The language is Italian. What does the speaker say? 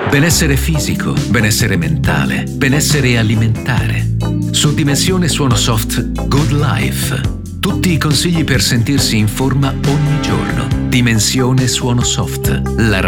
Benessere fisico, benessere mentale, benessere alimentare. Su Dimensione Suono Soft Good Life. Tutti i consigli per sentirsi in forma ogni giorno. Dimensione Suono Soft, la